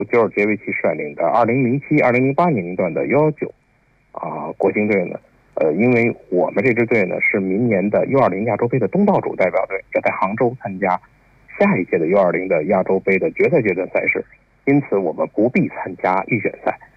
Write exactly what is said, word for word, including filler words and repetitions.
久尔杰维奇率领的二零零七、二零零八年龄段的 U 十九 啊国青队呢，呃，因为我们这支队呢是明年的 U 二十 亚洲杯的东道主代表队，要在杭州参加下一届的 U 二十 的亚洲杯的决赛阶段赛事，因此我们不必参加预选赛。